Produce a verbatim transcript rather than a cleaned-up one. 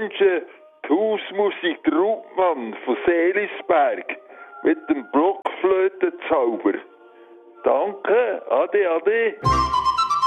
wünsche die Hausmusik der Rutmann von Seelisberg mit dem Blockflötenzauber. Danke, ade, ade.